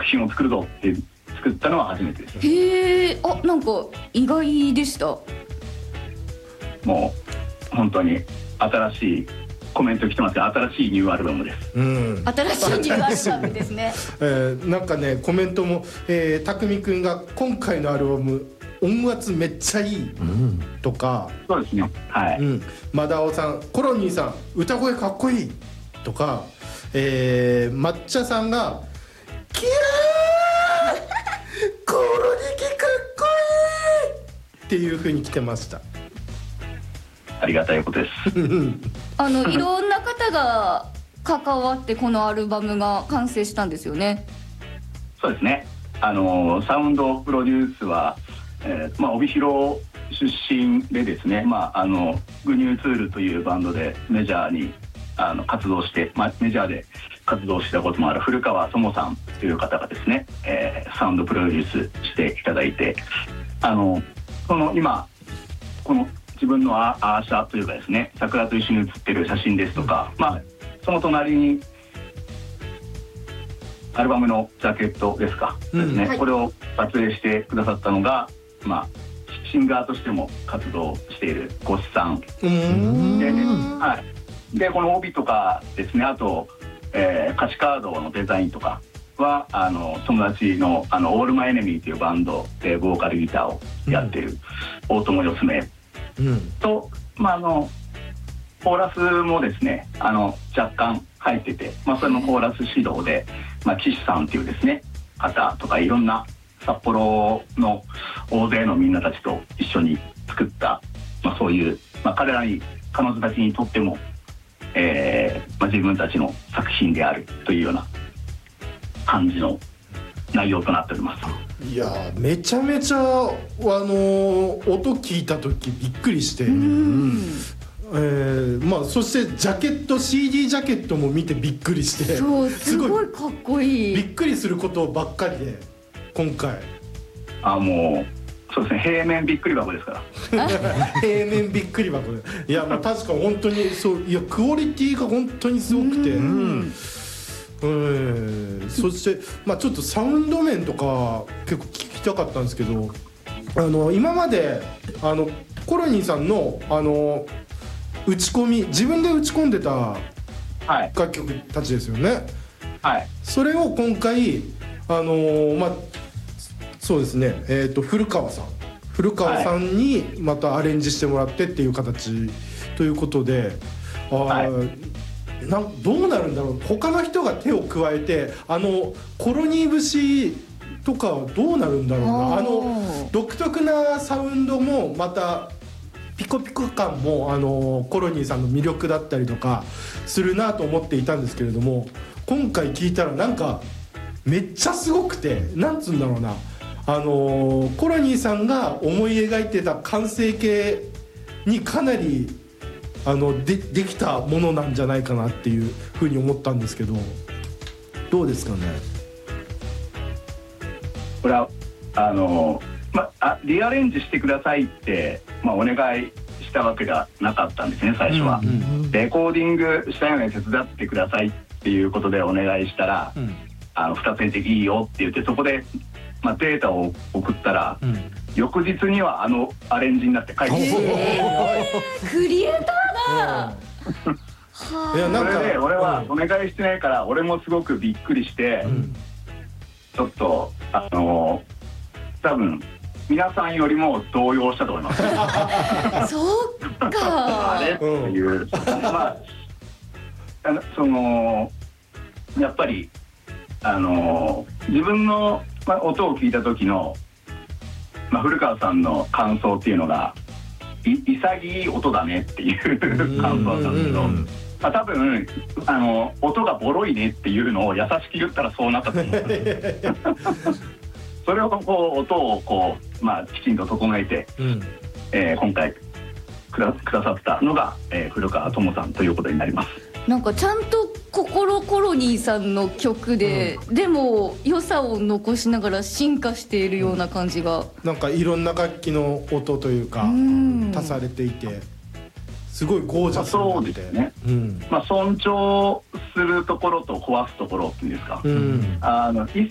作品を作るぞって作ったのは初めてです。 へえ、なんか意外でした。 もう本当に新しいコメント来てますが、新しいニューアルバムです。 新しいニューアルバムですね。 なんかねコメントも、たくみくんが今回のアルバム音圧めっちゃいいとか、 そうですね、はい、 マダオさん、コロニーさん歌声かっこいいとか、抹茶さんがキラーコロニキかっこいいっていう風に来てました。 ありがたいことです。 いろんな方が関わってこのアルバムが完成したんですよね。 そうですね、サウンドプロデュースは、帯広出身でですね、グニューツールというバンドでメジャーに活動して、メジャーで活動したこともある古川智さんという方がですね、サウンドプロデュースしていただいて、今この自分のアーシャというかですね、桜と一緒に写ってる写真ですとか、その隣にアルバムのジャケットですか、ですね、これを撮影してくださったのが、シンガーとしても活動しているゴシさんで、この帯とかですね、あと、歌詞カードのデザインとかは友達のオールマイエネミーというバンドでボーカルギターをやっている大友よつめと、コーラスもですね若干入ってて、それのコーラス指導で、岸さんっていうですね方とか、いろんな札幌の大勢のみんなたちと一緒に作った、そういう、彼女たちにとっても、自分たちの作品であるというような感じの内容となっております。 いやめちゃめちゃ音聞いた時びっくりして、そしてジャケット CD ジャケットも見てびっくりして、 そうすごいかっこいい。 びっくりすることばっかりで今回もうそうですね、平面びっくり箱ですから平面びっくり箱で、いや確か本当にそう、いやクオリティが本当にすごくて、そしてちょっとサウンド面とか結構聞きたかったんですけど、今までコロニーさんの打ち込み、自分で打ち込んでた楽曲たちですよね。 はい、 それを今回そうですね、古川さんにまたアレンジしてもらってっていう形ということで、どうなるんだろう、他の人が手を加えてコロニー節とかはどうなるんだろうな、独特なサウンドもまたピコピコ感もコロニーさんの魅力だったりとかするなと思っていたんですけれども、今回聞いたらなんかめっちゃすごくて、なんつうんだろうな、コロニーさんが思い描いてた完成形にかなりできたものなんじゃないかなっていうふうに思ったんですけど、どうですかね。 これはリアレンジしてくださいって、お願いしたわけではなかったんですね、最初は。レコーディングしたよね、手伝ってくださいっていうことでお願いしたら、2つにでいいよって言って、そこでデータを送ったら、翌日にはアレンジになって帰ってきて、 クリエイターだそれで俺はお願いしてないから、俺もすごくびっくりして、ちょっと多分皆さんよりも動揺したと思います。 そうか。 あれっていう、やっぱり自分の音を聞いた時の、古川さんの感想っていうのが潔い音だねっていう感想なんですけど、多分音がボロいねっていうのを優しく言ったらそうなったと思うんですそれを音をきちんと整えて、今回くださったのが、古川智さんということになります。 なんかちゃんと心コロニーさんの曲で、でも良さを残しながら進化しているような感じが、 なんかいろんな楽器の音というか足されていて、すごいゴージャスになって、 そうですね、尊重するところと壊すところっていうんですか、一